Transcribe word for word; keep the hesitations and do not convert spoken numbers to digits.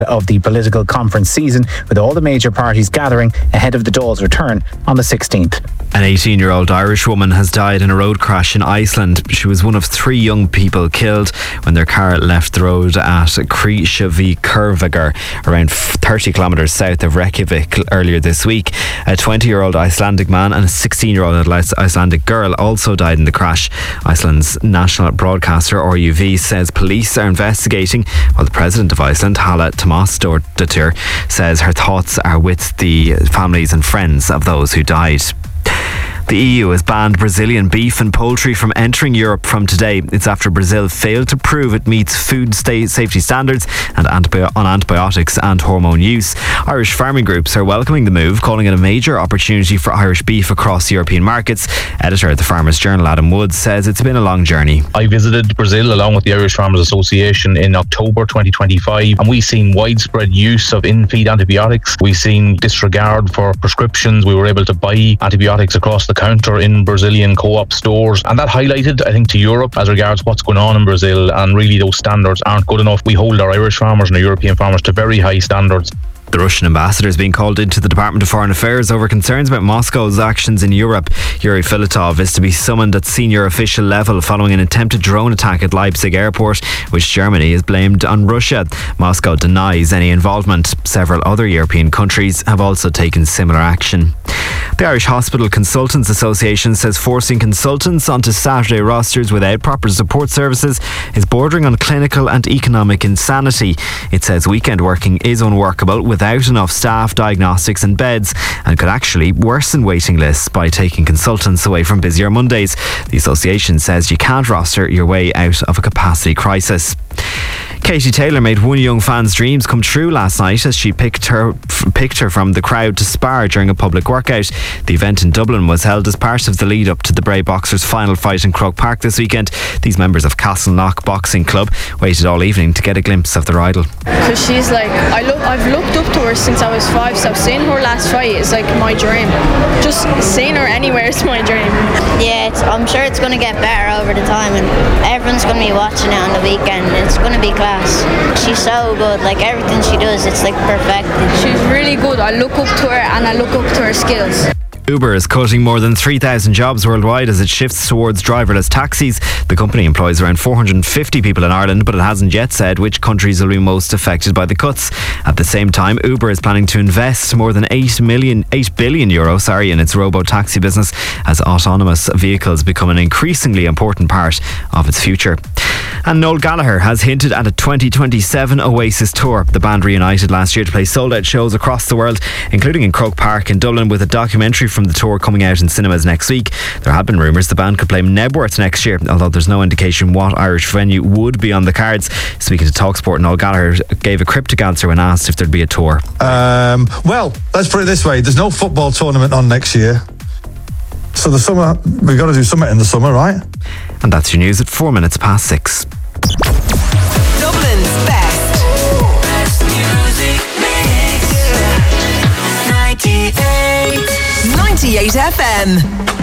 of the political conference season, with all the major parties gathering ahead of the Dáil's return on the sixteenth. An eighteen-year-old Irish woman has died in a road crash in Iceland. She was one of three young people killed when their car left the road at Krýsuvíkurvegur, around thirty kilometres south of Reykjavik, earlier this week. A twenty-year-old Icelandic man and a sixteen-year-old Icelandic girl also died in the crash. Iceland's national broadcaster R U V says police are investigating, while the president of Iceland, Hala Tómasdóttir, says her thoughts are with the families and friends of those who died. The E U has banned Brazilian beef and poultry from entering Europe from today. It's after Brazil failed to prove it meets food safety standards and antibi- on antibiotics and hormone use. Irish farming groups are welcoming the move, calling it a major opportunity for Irish beef across European markets. Editor at the Farmers Journal, Adam Woods, says it's been a long journey. I visited Brazil along with the Irish Farmers Association in October twenty twenty-five, and we've seen widespread use of in-feed antibiotics. We've seen disregard for prescriptions. We were able to buy antibiotics across the counter in Brazilian co-op stores, and that highlighted, I think, to Europe as regards what's going on in Brazil, and really those standards aren't good enough. We hold our Irish farmers and our European farmers to very high standards. The Russian ambassador is being called into the Department of Foreign Affairs over concerns about Moscow's actions in Europe. Yuri Filatov is to be summoned at senior official level following an attempted drone attack at Leipzig airport, which Germany has blamed on Russia. Moscow denies any involvement. Several other European countries have also taken similar action. The Irish Hospital Consultants Association says forcing consultants onto Saturday rosters without proper support services is bordering on clinical and economic insanity. It says weekend working is unworkable without enough staff, diagnostics and beds, and could actually worsen waiting lists by taking consultants away from busier Mondays. The association says you can't roster your way out of a capacity crisis. Katie Taylor made one young fan's dreams come true last night as she picked her picked her from the crowd to spar during a public workout. The event in Dublin was held as part of the lead up to the Bray Boxers' final fight in Croke Park this weekend. These members of Castleknock Boxing Club waited all evening to get a glimpse of their idol. Because she's like, I look, I've looked up to her since I was five, so seeing her last fight is like my dream. Just seeing her anywhere is my dream. Yeah, it's, I'm sure it's going to get better over the time, and everyone's going to be watching it on the weekend. It's going to be class. She's so good, like everything she does, it's like perfect. She's really good. I look up to her and I look up to her skills. Uber is cutting more than three thousand jobs worldwide as it shifts towards driverless taxis. The company employs around four hundred fifty people in Ireland, but it hasn't yet said which countries will be most affected by the cuts. At the same time, Uber is planning to invest more than eight million, eight billion euro sorry, in its robo-taxi business as autonomous vehicles become an increasingly important part of its future. And Noel Gallagher has hinted at a twenty twenty-seven Oasis tour. The band reunited last year to play sold-out shows across the world, including in Croke Park in Dublin, with a documentary from the tour coming out in cinemas next week. There have been rumours the band could play Nebworth next year, although there's no indication what Irish venue would be on the cards. Speaking to TalkSport, Noel Gallagher gave a cryptic answer when asked if there'd be a tour. Um, well, let's put it this way. There's no football tournament on next year. So the summer, we've got to do something in the summer, right? And that's your news at four minutes past six. Dublin's best. Best music mix. ninety-eight. ninety-eight F M.